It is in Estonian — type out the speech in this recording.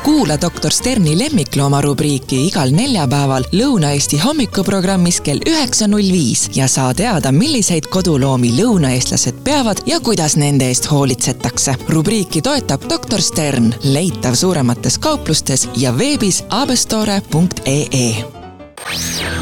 Kuula Dr. Sterni lemmiklooma rubriiki igal neljapäeval Lõuna-Eesti hommikuprogrammis kell 9.05 ja saa teada, milliseid koduloomi lõunaeestlased peavad ja kuidas nende eest hoolitsetakse. Rubriiki toetab Dr. Stern, leitav suuremates kauplustes ja veebis abestore.ee.